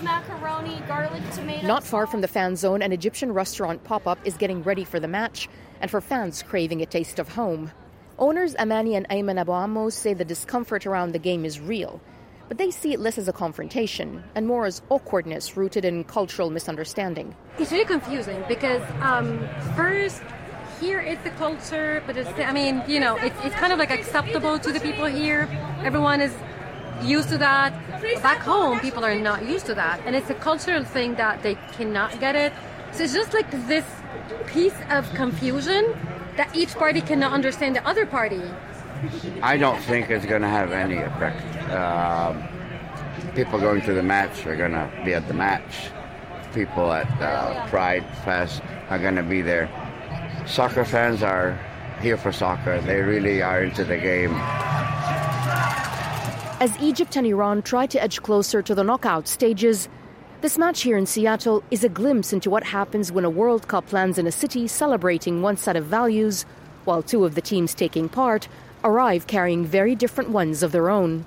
macaroni, garlic, tomato. Not far from the fan zone, an Egyptian restaurant pop-up is getting ready for the match, and for fans craving a taste of home. Owners Amani and Ayman Abu Ammo say the discomfort around the game is real, but they see it less as a confrontation and more as awkwardness rooted in cultural misunderstanding. It's really confusing because first, here it's the culture, but it's kind of like acceptable to the people here. Everyone is used to that. Back home, people are not used to that. And it's a cultural thing that they cannot get it. So it's just like this piece of confusion that each party cannot understand the other party. I don't think it's going to have any effect. People going to the match are going to be at the match. People at Pride Fest are going to be there. Soccer fans are here for soccer. They really are into the game. As Egypt and Iran try to edge closer to the knockout stages, this match here in Seattle is a glimpse into what happens when a World Cup lands in a city celebrating one set of values, while two of the teams taking part arrive carrying very different ones of their own.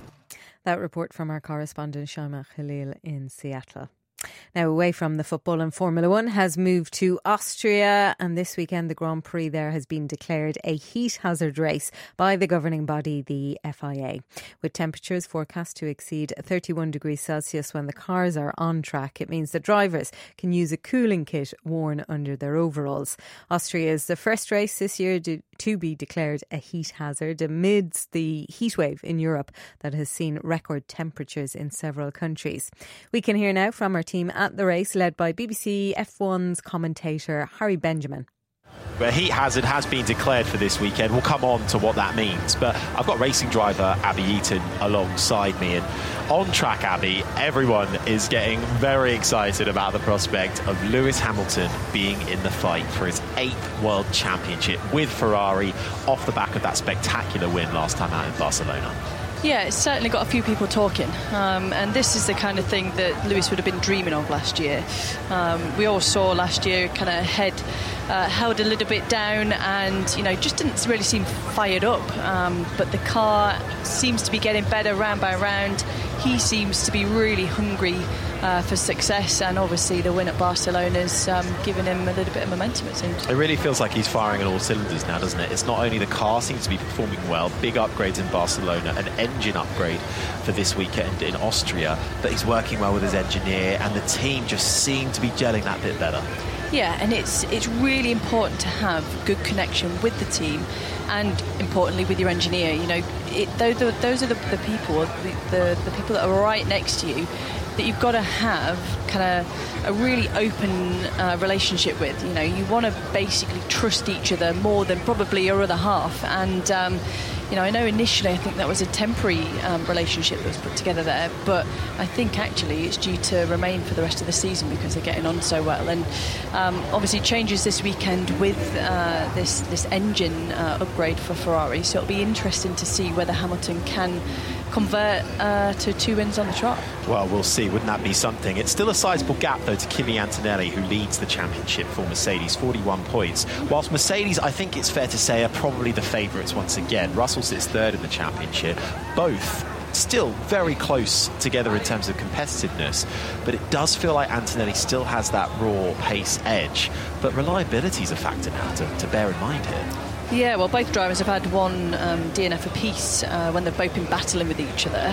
That report from our correspondent Shaima Khalil in Seattle. Now, away from the football, and Formula One has moved to Austria, and this weekend the Grand Prix there has been declared a heat hazard race by the governing body, the FIA. With temperatures forecast to exceed 31 degrees Celsius when the cars are on track, it means that drivers can use a cooling kit worn under their overalls. Austria is the first race this year to be declared a heat hazard amidst the heat wave in Europe that has seen record temperatures in several countries. We can hear now from our team at the race, led by BBC F1's commentator Harry Benjamin. A heat hazard has been declared for this weekend. We'll come on to what that means. But I've got racing driver Abby Eaton alongside me. And on track, Abby, everyone is getting very excited about the prospect of Lewis Hamilton being in the fight for his 8th World Championship with Ferrari off the back of that spectacular win last time out in Barcelona. Yeah, it's certainly got a few people talking, and this is the kind of thing that Lewis would have been dreaming of last year. We all saw last year kind of head held a little bit down and, just didn't really seem fired up, but the car seems to be getting better round by round. He seems to be really hungry for success, and obviously the win at Barcelona's given him a little bit of momentum, it seems. It really feels like he's firing on all cylinders now, doesn't it? It's not only the car seems to be performing well, big upgrades in Barcelona, an engine upgrade for this weekend in Austria, but he's working well with his engineer, and the team just seem to be gelling that bit better. Yeah, and it's really important to have good connection with the team, and importantly with your engineer. Those are the people, the people that are right next to you, that you've got to have kind of a really open relationship with. You want to basically trust each other more than probably your other half. And I know initially I think that was a temporary relationship that was put together there, but I think actually it's due to remain for the rest of the season because they're getting on so well. And obviously changes this weekend with this engine upgrade for Ferrari, so it'll be interesting to see whether Hamilton can convert to 2 wins on the trot. Well, we'll see. Wouldn't that be something? It's still a sizable gap, though, to Kimi Antonelli, who leads the championship for Mercedes, 41 points. Whilst Mercedes, I think it's fair to say, are probably the favourites once again. Russell sits third in the championship. Both still very close together in terms of competitiveness, but it does feel like Antonelli still has that raw pace edge. But reliability is a factor now to bear in mind here. Yeah, well, both drivers have had one DNF apiece when they've both been battling with each other.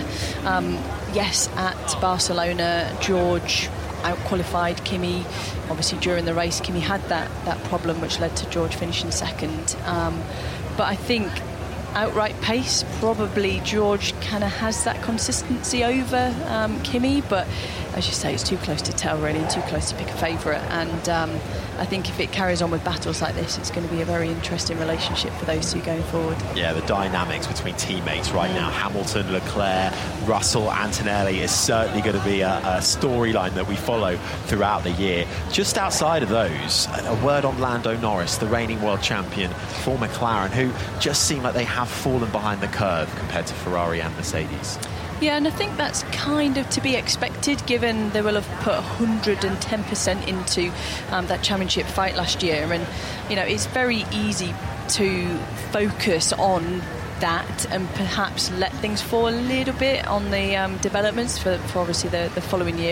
Yes, at Barcelona, George out-qualified Kimi. Obviously, during the race, Kimi had that problem, which led to George finishing second. But I think outright pace, probably George kind of has that consistency over Kimi, but as you say, it's too close to tell really, and too close to pick a favourite. And I think if it carries on with battles like this, it's going to be a very interesting relationship for those two going forward. Yeah, the dynamics between teammates right now, Hamilton, Leclerc, Russell, Antonelli, is certainly going to be a storyline that we follow throughout the year. Just outside of those, a word on Lando Norris, the reigning world champion for McLaren, who just seem like they have fallen behind the curve compared to Ferrari and Mercedes. Yeah, and I think that's kind of to be expected, given they will have put 110% into that championship fight last year. And, it's very easy to focus on that and perhaps let things fall a little bit on the developments for obviously the following year.